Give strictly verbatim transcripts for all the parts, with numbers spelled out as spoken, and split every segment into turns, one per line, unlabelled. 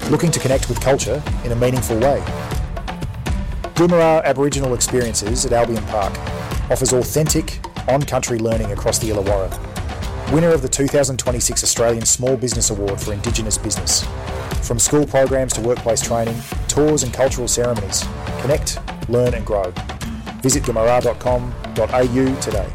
Looking to connect with culture in a meaningful way? Doomarra Aboriginal Experiences at Albion Park offers authentic, on-country learning across the Illawarra. Winner of the two thousand twenty-six Australian Small Business Award for Indigenous Business. From school programs to workplace training, tours and cultural ceremonies. Connect, learn and grow. Visit doomarra dot com dot a u today.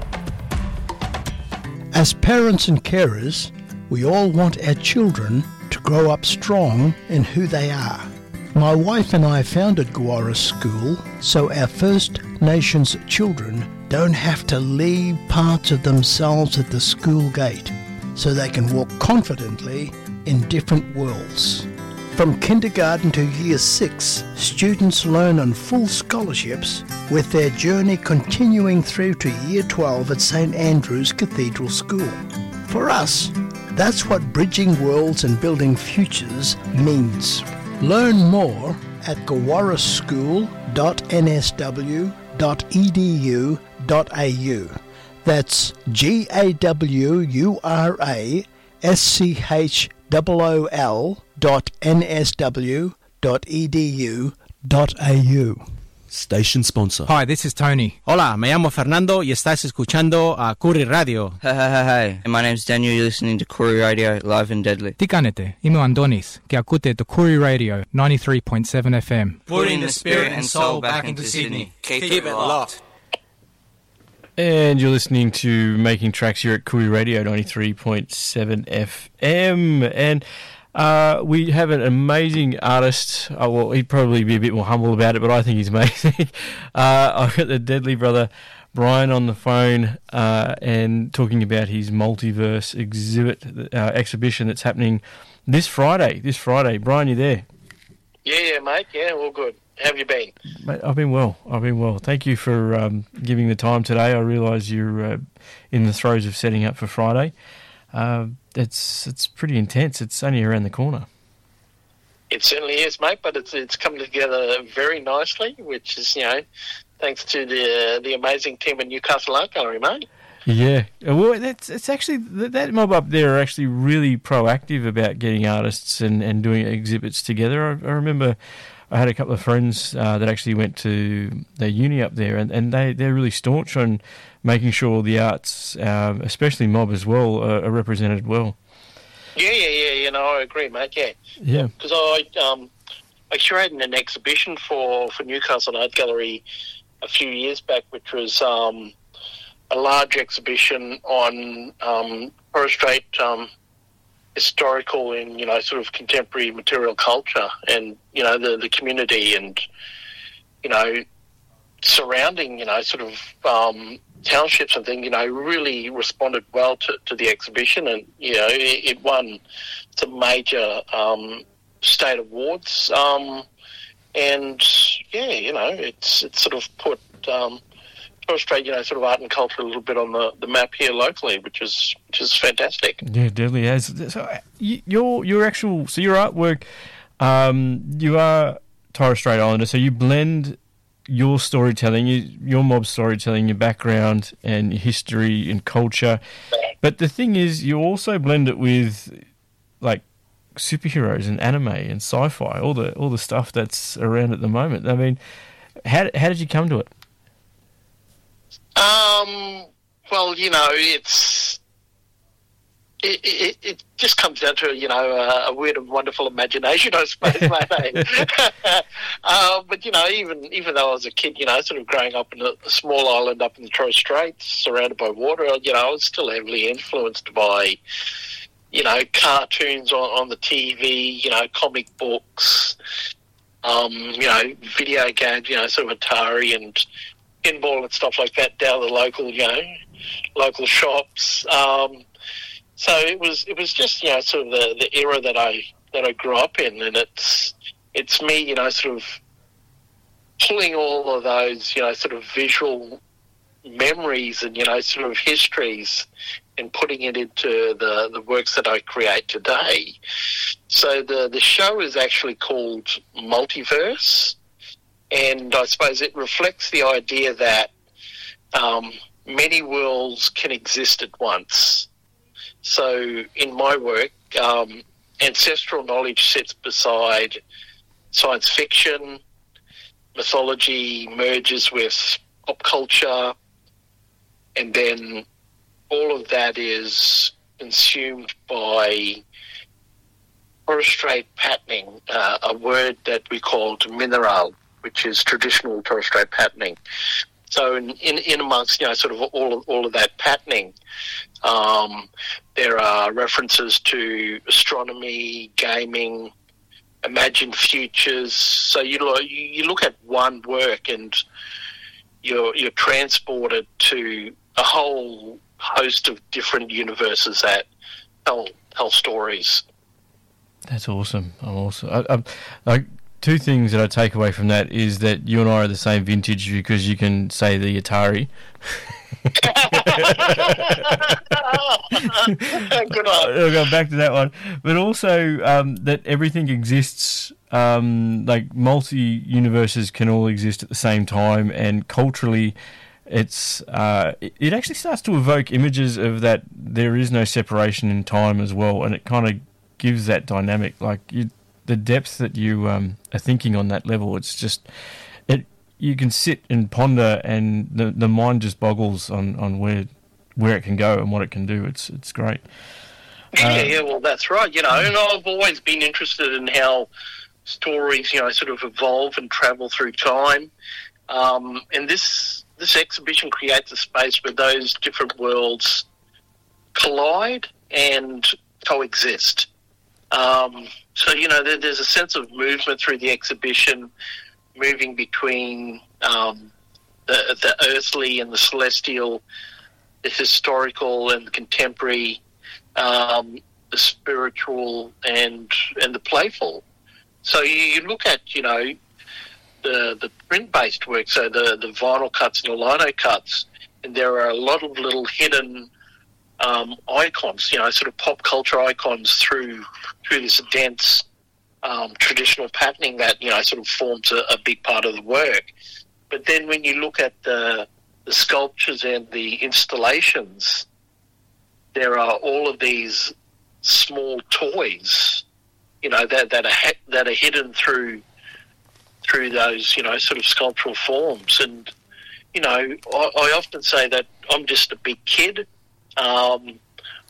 As parents and carers, we all want our children to grow up strong in who they are. My wife and I founded Gawara School so our First Nations children don't have to leave parts of themselves at the school gate, so they can walk confidently in different worlds. From kindergarten to year six, students learn on full scholarships, with their journey continuing through to year twelve at St Andrew's Cathedral School. For us, that's what bridging worlds and building futures means. Learn more at gawara school dot n s w dot e d u dot a u. That's G A W U R A S C H O O L dot N S W dot E D U dot A U.
Station sponsor.
Hi, this is Tony.
Hola, me llamo Fernando y estás escuchando a Koori Radio.
Hey, hey, hey, hey. My name's Daniel. You're listening to Koori Radio, live and deadly.
Tikanete, imo Andonis, que akute to Koori Radio, ninety-three point seven F M.
Putting the spirit and soul back into Sydney. Keep, Keep it locked.
And you're listening to Making Tracks here at Koori Radio, ninety-three point seven F M. And uh, we have an amazing artist. Oh, well, he'd probably be a bit more humble about it, but I think he's amazing. uh, I've got the Deadly brother, Brian, on the phone uh, and talking about his multiverse exhibit, uh, exhibition that's happening this Friday. This Friday. Brian, you there?
Yeah, yeah, mate. Yeah, all good. How have you been?
Mate, I've been well. I've been well. Thank you for um, giving the time today. I realise you're uh, in the throes of setting up for Friday. Uh, it's it's pretty intense. It's only around the corner.
It certainly is, mate. But it's it's come together very nicely, which is, you know, thanks to the the amazing team at Newcastle Art Gallery, mate.
Yeah, well, that's it's actually that mob up there are actually really proactive about getting artists and, and doing exhibits together. I, I remember I had a couple of friends uh, that actually went to the uni up there, and, and they, they're really staunch on making sure the arts, um, especially mob as well, are, are represented well.
Yeah, yeah, yeah, you know, I agree, mate, yeah.
Yeah.
Because I, um, I curated an exhibition for, for Newcastle Art Gallery a few years back, which was um, a large exhibition on um, Torres Strait um historical and, you know, sort of contemporary material culture and, you know, the, the community and, you know, surrounding, you know, sort of um, townships and things, you know, really responded well to, to the exhibition. And, you know, it, it won some major um, state awards. Um, and, yeah, you know, it's, it's sort of put um, Torres Strait, you know, sort of art and culture a little bit on the, the map here locally, which is which is fantastic.
Yeah, definitely has. So your your actual so your artwork, um, you are Torres Strait Islander, so you blend your storytelling, you, your mob storytelling, your background and history and culture. But the thing is, you also blend it with like superheroes and anime and sci-fi, all the all the stuff that's around at the moment. I mean, how how did you come to it?
Um, well, you know, it's it, it, it just comes down to, you know, a, a weird and wonderful imagination, I suppose, mate. uh, but, you know, even even though I was a kid, you know, sort of growing up in a, a small island up in the Torres Straits, surrounded by water, you know, I was still heavily influenced by, you know, cartoons on, on the T V, you know, comic books, um, you know, video games, you know, sort of Atari and pinball and stuff like that down the local, you know, local shops. Um, so it was, it was just, you know, sort of the, the era that I that I grew up in, and it's it's me, you know, sort of pulling all of those, you know, sort of visual memories and, you know, sort of histories and putting it into the, the works that I create today. So the the show is actually called Multiverse. And I suppose it reflects the idea that um, many worlds can exist at once. So in my work, um, ancestral knowledge sits beside science fiction, mythology merges with pop culture, and then all of that is consumed by Torres Strait patterning, uh, a word that we called mineral, which is traditional Torres Strait patterning. So in, in, in amongst, you know, sort of all of, all of that patterning, um, there are references to astronomy, gaming, imagined futures. So you look, you look at one work and you're you're transported to a whole host of different universes that tell tell stories.
That's awesome. I'm awesome. I, I, I, two things that I take away from that is that you and I are the same vintage because you can say the Atari.
Good one.
I'll go back to that one. But also um, that everything exists, um, like multi-universes can all exist at the same time, and culturally it's uh, it, it actually starts to evoke images of that there is no separation in time as well, and it kind of gives that dynamic, like you, the depth that you um, are thinking on that level. It's just it. You can sit and ponder, and the the mind just boggles on, on where where it can go and what it can do. It's it's great.
Yeah,
Uh,
yeah. Well, that's right. You know, and I've always been interested in how stories, you know, sort of evolve and travel through time. Um, and this this exhibition creates a space where those different worlds collide and coexist. Um, so, you know, there, there's a sense of movement through the exhibition, moving between um, the, the earthly and the celestial, the historical and the contemporary, um, the spiritual and and the playful. So you, you look at, you know, the the print-based work, so the, the vinyl cuts and the lino cuts, and there are a lot of little hidden um, icons, you know, sort of pop culture icons through through this dense um, traditional patterning that, you know, sort of forms a, a big part of the work. But then when you look at the the sculptures and the installations, there are all of these small toys, you know, that that are ha- that are hidden through through those, you know, sort of sculptural forms. And you know, I, I often say that I'm just a big kid. Um,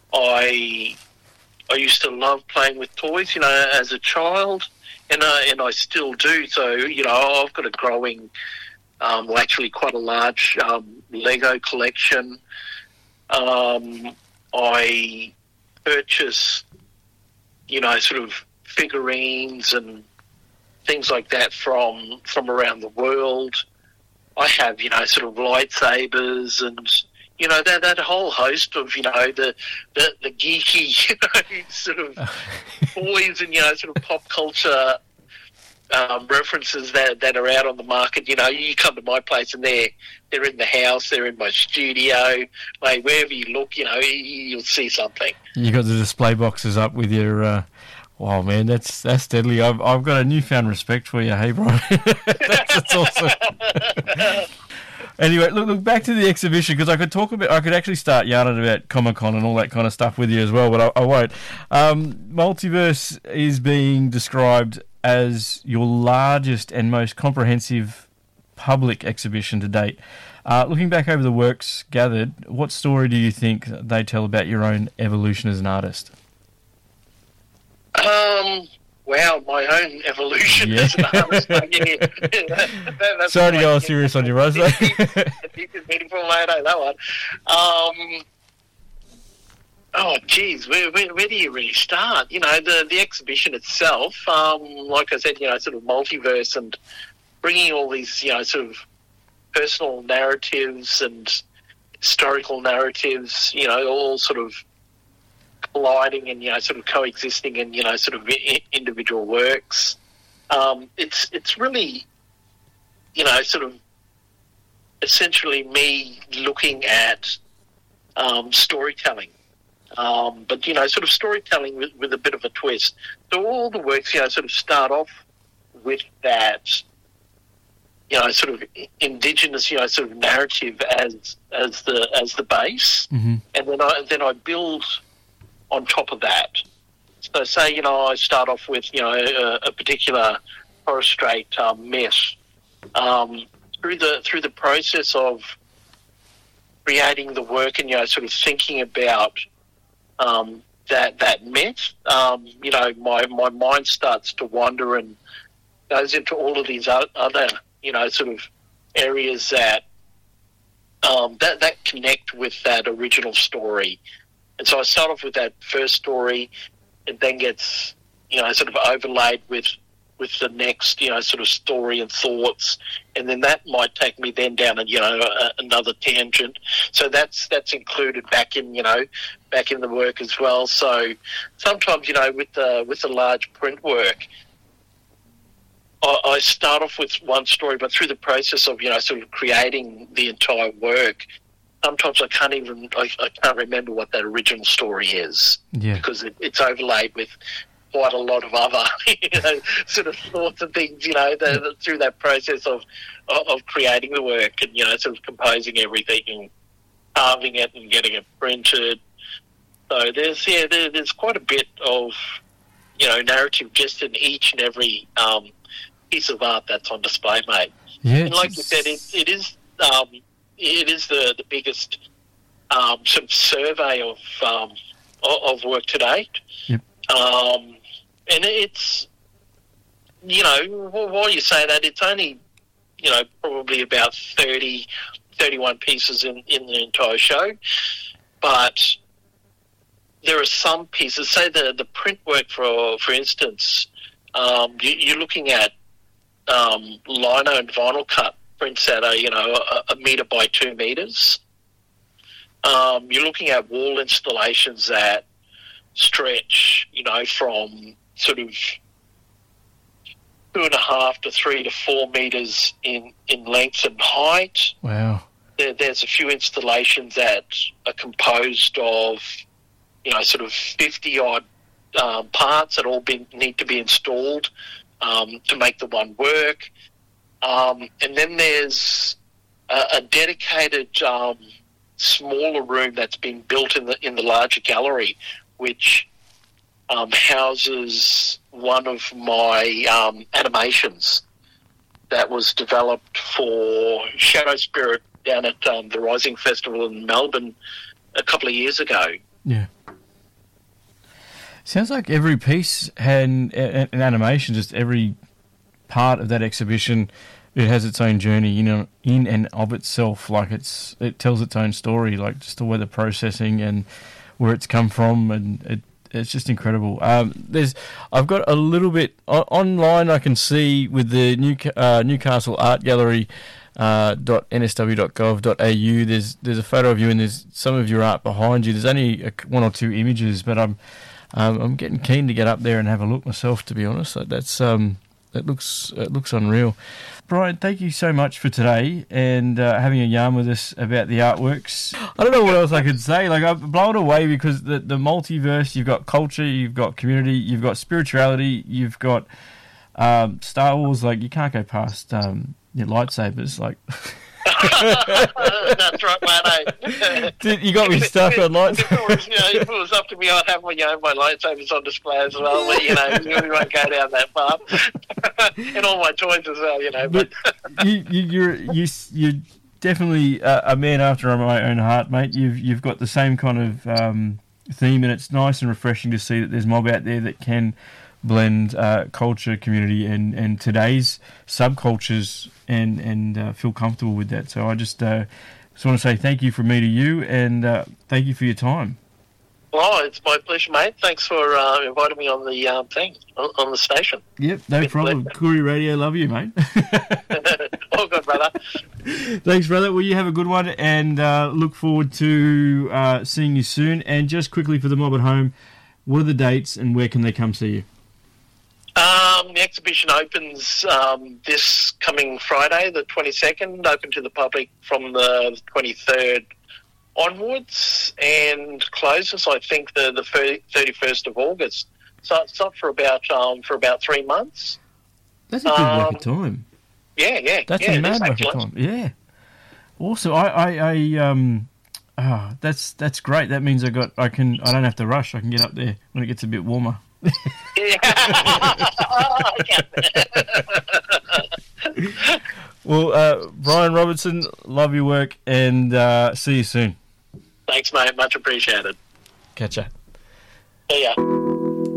I I used to love playing with toys, you know, as a child, and uh, and I still do. So you know, I've got a growing, um, well, actually quite a large um, Lego collection. Um, I purchase, you know, sort of figurines and things like that from from around the world. I have, you know, sort of lightsabers and, you know, that that whole host of, you know, the the, the geeky, you know, sort of toys and, you know, sort of pop culture um, references that that are out on the market. You know, you come to my place and they're they're in the house, they're in my studio, mate, wherever you look, you know, you'll see something.
You got the display boxes up with your. Uh, wow, man, that's that's deadly. I've I've got a newfound respect for you, hey, bro. that's, that's awesome. Anyway, look look back to the exhibition, because I could talk a bit. I could actually start yarning about Comic-Con and all that kind of stuff with you as well, but I, I won't. Um, Multiverse is being described as your largest and most comprehensive public exhibition to date. Uh, looking back over the works gathered, what story do you think they tell about your own evolution as an artist?
Um, wow, my own evolution
Yeah.
as an artist. Yeah. that, that's
Sorry to
like,
go all serious on you, Rose.
It's meaningful, mate, I know that one. Um, oh, geez, where, where, where do you really start? You know, the, the exhibition itself, um, like I said, you know, sort of multiverse and bringing all these, you know, sort of personal narratives and historical narratives, you know, all sort of colliding and, you know, sort of coexisting in, you know, sort of I- individual works. Um, it's it's really, you know, sort of essentially me looking at um, storytelling, um, but, you know, sort of storytelling with, with a bit of a twist. So all the works, you know, sort of start off with that, you know, sort of indigenous, you know, sort of narrative as as the as the base,
Mm-hmm.
and then I then I build on top of that. So say, you know, I start off with, you know, a, a particular Torres Strait um, myth. Um, through the through the process of creating the work and, you know, sort of thinking about um, that that myth, um, you know, my, my mind starts to wander and goes into all of these other, you know, sort of areas that um, that that connect with that original story. And so I start off with that first story. It then gets, you know, sort of overlaid with with the next, you know, sort of story and thoughts, and then that might take me then down, a, you know, a, another tangent. So that's that's included back in, you know, back in the work as well. So sometimes, you know, with the with the large print work, I, I start off with one story, but through the process of, you know, sort of creating the entire work, sometimes I can't even, I, I can't remember what that original story is,
Yeah.
because it, it's overlaid with quite a lot of other, you know, sort of thoughts and things, you know, the, the, through that process of, of of creating the work and, you know, sort of composing everything and carving it and getting it printed. So there's, yeah, there, there's quite a bit of, you know, narrative just in each and every um, piece of art that's on display, mate.
Yeah,
And like you said, it, it is... Um, It is the, the biggest um, sort of survey of um, of work to date.
Yep.
Um, and it's, you know, while you say that, it's only, you know, probably about thirty, thirty-one pieces in, in the entire show. But there are some pieces, say the, the print work, for for instance, um, you, you're looking at um, lino and vinyl cut prints that are, you know, a, a metre by two metres. Um, you're looking at wall installations that stretch, you know, from sort of two and a half to three to four metres in, in length and height.
Wow.
There, there's a few installations that are composed of, you know, sort of fifty-odd um, parts that all been, need to be installed um, to make the one work. Um, and then there's a, a dedicated um, smaller room that's been built in the in the larger gallery, which um, houses one of my um, animations that was developed for Shadow Spirit down at um, the Rising Festival in Melbourne a couple of years ago.
Yeah. Sounds like every piece had an, an animation, just every part of that exhibition, it has its own journey, you know, in and of itself. Like it's, it tells its own story, like just the way the processing and where it's come from, and it, it's just incredible. Um, there's, I've got a little bit o- online. I can see with the New, uh, Newcastle Art Gallery. Uh, dot n s w dot gov dot a u. There's there's a photo of you and there's some of your art behind you. There's only a, one or two images, but I'm um, I'm getting keen to get up there and have a look myself. To be honest, so that's um. It looks it looks unreal. Brian, thank you so much for today and uh, having a yarn with us about the artworks. I don't know what else I could say. Like, I'm blown away because the, the multiverse, you've got culture, you've got community, you've got spirituality, you've got um, Star Wars. Like, you can't go past um, your lightsabers. Like,
That's right, mate.
Dude, you got me stuck on lightsabers.
If it was, you know, if it was up to me, I'd have my, you know, my lightsabers on display as well. But, you know, we won't go down that path. And all my toys as well, you know. But,
but you, you, you're you, you're definitely a, a man after my own heart, mate. You've you've got the same kind of um, theme, and it's nice and refreshing to see that there's mob out there that can blend uh, culture, community, and, and today's subcultures, and and uh, feel comfortable with that. So I just uh, just want to say thank you from me to you, and uh, thank you for your time.
Oh, it's my pleasure, mate. Thanks for uh, inviting me on the um, thing, on, on the station.
Yep, no
Been
problem. Koori Radio, love you, mate.
All good, brother.
Thanks, brother. Well, you have a good one, and uh, look forward to uh, seeing you soon. And just quickly for the mob at home, what are the dates and where can they come see you?
Um, the exhibition opens um, this coming Friday, the twenty-second, open to the public from the twenty-third onwards, and closes, I think, the, the thirty-first of August. So it's up for about um, for about three months.
That's a good
Um,
whack of time.
Yeah, yeah.
That's
yeah,
a
it
mad
is
whack of
actually.
time. Yeah. Also, I, I, I um, ah, that's that's great. That means I got, I can, I don't have to rush. I can get up there when it gets a bit warmer. Well, uh, Brian Robertson, love your work, and uh, see you soon.
Thanks, mate. Much appreciated.
Catch ya.
See ya.